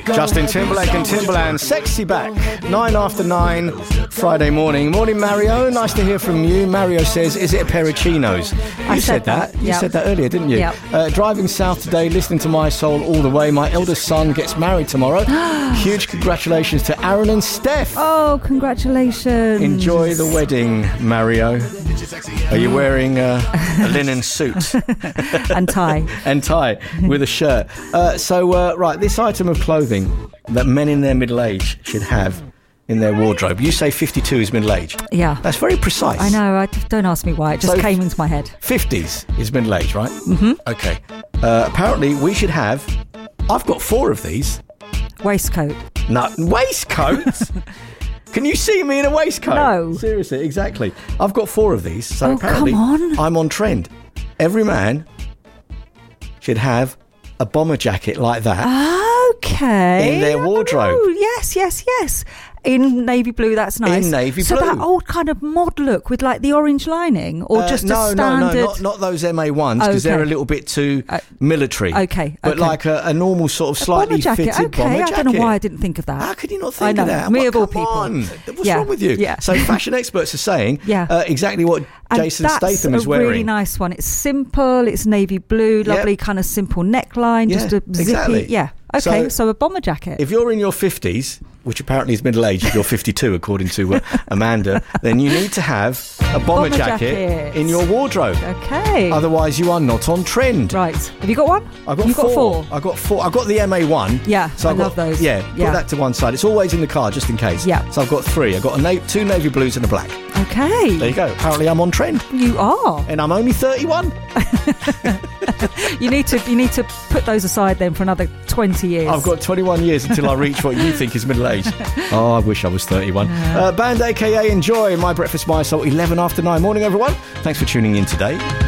Justin Timberlake and Timberland, Sexy Back, 9 after 9, Friday morning. Morning, Mario. Nice to hear from you. Mario says, is it a pair of chinos? You said that. You said that earlier, didn't you? Yep. Driving south today, listening to My Soul all the way. My eldest son gets married tomorrow. Huge congratulations to Aaron and Steph. Oh, congratulations. Enjoy the wedding, Mario. Are you wearing a linen suit? And tie. And tie with a shirt. Right, this item of clothing that men in their middle age should have in their wardrobe. You say 52 is middle age. Yeah. That's very precise. I know. Don't ask me why. It just came into my head. 50s is middle age, right? Mm-hmm. Okay. Apparently, we should have... I've got 4 of these. Waistcoat. No, waistcoats? Can you see me in a waistcoat? No. Seriously, exactly. I've got 4 of these. So apparently, come on. I'm on trend. Every man should have a bomber jacket like that. Okay. In their wardrobe. Oh, yes. In navy blue, that's nice. In navy so blue. So that old kind of mod look with like the orange lining, or just a standard... No, not those MA1s, because they're a little bit too military. Okay. But like a normal sort of slightly fitted bomber jacket. I don't know why I didn't think of that. How could you not think of that? Me of all people. On. What's wrong with you? Yeah. So fashion experts are saying exactly what Jason Statham is wearing. That's a really nice one. It's simple, it's navy blue, lovely kind of simple neckline, just a zippy... Exactly. Yeah. Okay, so a bomber jacket. If you're in your 50s, which apparently is middle age, if you're 52 according to Amanda, then you need to have a bomber jacket in your wardrobe. Okay. Otherwise you are not on trend. Right. Have you got one? I've got 4. I've got 4. I've got the MA1. Yeah, so I love those. Yeah, put that to one side. It's always in the car just in case. Yeah. So I've got 3. I've got 2 navy blues and a black. Okay. There you go. Apparently I'm on trend. You are. And I'm only 31. You need to put those aside then for another 20 years. I've got 21 years until I reach what you think is middle age. Oh, I wish I was 31. Band AKA Enjoy, My Breakfast, My Soul, 11 after 9. Morning, everyone. Thanks for tuning in today.